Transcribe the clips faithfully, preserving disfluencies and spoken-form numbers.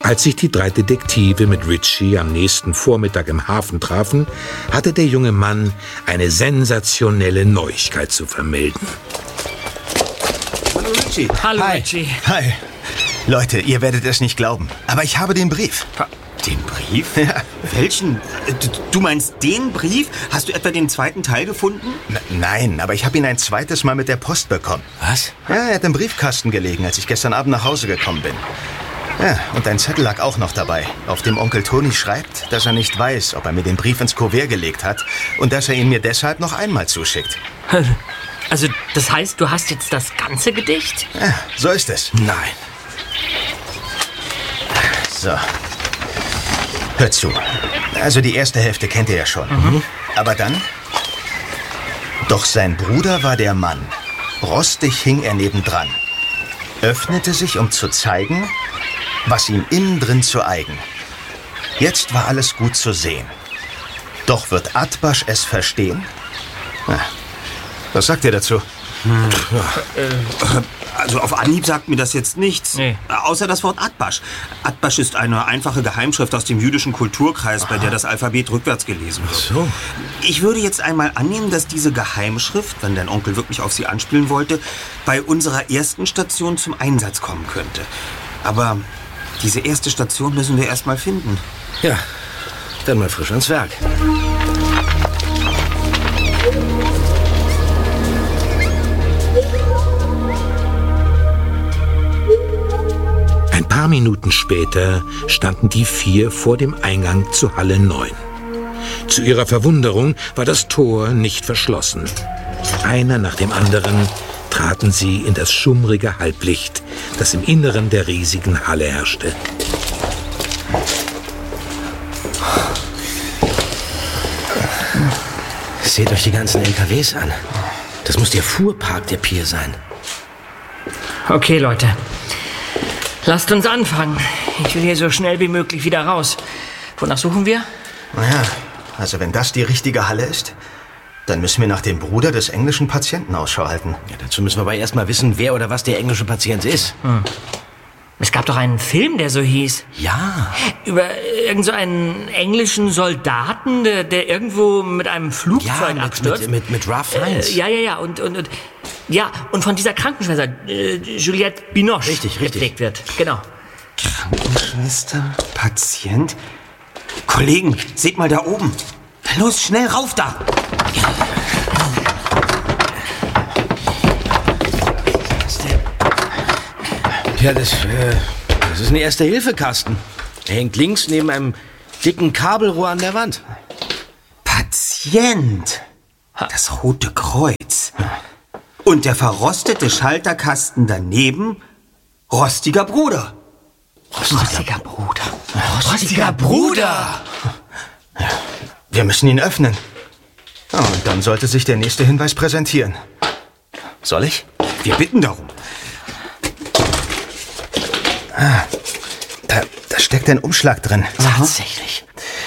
Als sich die drei Detektive mit Ritchie am nächsten Vormittag im Hafen trafen, hatte der junge Mann eine sensationelle Neuigkeit zu vermelden. Hallo Ritchie. Hallo Hi. Ritchie. Hi. Leute, ihr werdet es nicht glauben, aber ich habe den Brief. Den Brief? Ja. Welchen? Du meinst den Brief? Hast du etwa den zweiten Teil gefunden? N- Nein, aber ich habe ihn ein zweites Mal mit der Post bekommen. Was? Ja, er hat im Briefkasten gelegen, als ich gestern Abend nach Hause gekommen bin. Ja, und ein Zettel lag auch noch dabei, auf dem Onkel Toni schreibt, dass er nicht weiß, ob er mir den Brief ins Kuvert gelegt hat und dass er ihn mir deshalb noch einmal zuschickt. Also, das heißt, du hast jetzt das ganze Gedicht? Ja, so ist es. Nein. So. Hört zu. Also die erste Hälfte kennt ihr ja schon. Mhm. Aber dann? Doch sein Bruder war der Mann. Rostig hing er nebendran. Öffnete sich, um zu zeigen, was ihm innen drin zu eigen. Jetzt war alles gut zu sehen. Doch wird Atbasch es verstehen? Na, was sagt ihr dazu? Hm. Ja. Also auf Anhieb sagt mir das jetzt nichts. Nee. Außer das Wort Atbasch. Atbasch ist eine einfache Geheimschrift aus dem jüdischen Kulturkreis, Aha. bei der das Alphabet rückwärts gelesen wird. Ach so. Ich würde jetzt einmal annehmen, dass diese Geheimschrift, wenn dein Onkel wirklich auf sie anspielen wollte, bei unserer ersten Station zum Einsatz kommen könnte. Aber diese erste Station müssen wir erst mal finden. Ja, dann mal frisch ans Werk. Ein paar Minuten später standen die vier vor dem Eingang zu Halle neun. Zu ihrer Verwunderung war das Tor nicht verschlossen. Einer nach dem anderen traten sie in das schummrige Halblicht, das im Inneren der riesigen Halle herrschte. Seht euch die ganzen L K Ws an. Das muss der Fuhrpark der Pier sein. Okay, Leute. Lasst uns anfangen. Ich will hier so schnell wie möglich wieder raus. Wonach suchen wir? Naja, also wenn das die richtige Halle ist, dann müssen wir nach dem Bruder des englischen Patienten Ausschau halten. Ja, dazu müssen wir aber erst mal wissen, wer oder was der englische Patient ist. Hm. Es gab doch einen Film, der so hieß. Ja. Über irgend so einen englischen Soldaten, der, der irgendwo mit einem Flugzeug Ja, mit, abstürzt. mit, mit, mit Ralph Fiennes. Äh, ja, ja, ja. Und, und, und, ja, und von dieser Krankenschwester, äh, Juliette Binoche, Richtig, richtig. gepflegt wird. Genau. Krankenschwester, Patient. Kollegen, seht mal da oben. Los, schnell rauf da. Ja, das, äh, das ist ein Erste-Hilfe-Kasten. Er hängt links neben einem dicken Kabelrohr an der Wand. Patient. Das Rote Kreuz. Und der verrostete Schalterkasten daneben, rostiger Bruder. Rostiger Bruder. Rostiger Bruder. Wir müssen ihn öffnen. Oh, und dann sollte sich der nächste Hinweis präsentieren. Soll ich? Wir bitten darum. Ah, da, da steckt ein Umschlag drin. Tatsächlich.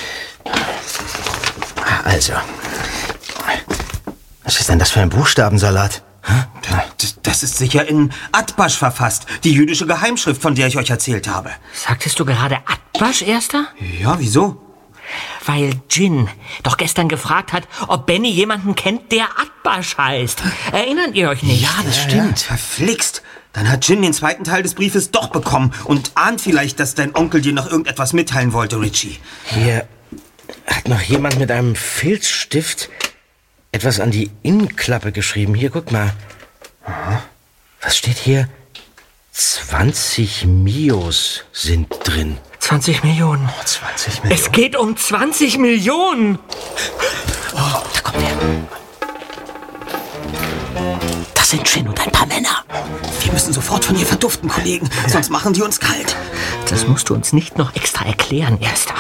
Also, was ist denn das für ein Buchstabensalat? Das, das ist sicher in Atbasch verfasst, die jüdische Geheimschrift, von der ich euch erzählt habe. Sagtest du gerade Atbasch, Erster? Ja, wieso? Weil Jin doch gestern gefragt hat, ob Benny jemanden kennt, der Atbasch heißt. Erinnert ihr euch nicht? Ja, das stimmt. Verflixt. Dann hat Jin den zweiten Teil des Briefes doch bekommen und ahnt vielleicht, dass dein Onkel dir noch irgendetwas mitteilen wollte, Ritchie. Hier hat noch jemand mit einem Filzstift etwas an die Innenklappe geschrieben. Hier, guck mal. Was steht hier? zwanzig Mios sind drin. zwanzig Millionen. Oh, zwanzig Millionen. Es geht um zwanzig Millionen. Oh, da kommt er. Das sind Jin und ein paar Männer. Wir müssen sofort von hier verduften, Kollegen, sonst machen die uns kalt. Das musst du uns nicht noch extra erklären, Erster.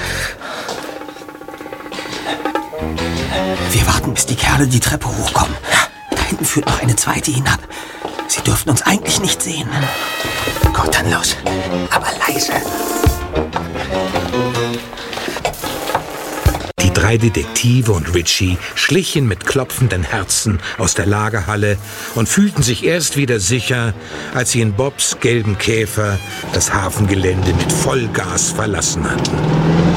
Wir warten, bis die Kerle die Treppe hochkommen. Da hinten führt noch eine zweite hinab. Sie dürften uns eigentlich nicht sehen. Gut, dann los. Aber leise. Die drei drei Detektive und Richie schlichen mit klopfenden Herzen aus der Lagerhalle und fühlten sich erst wieder sicher, als sie in Bobs gelben Käfer das Hafengelände mit Vollgas verlassen hatten.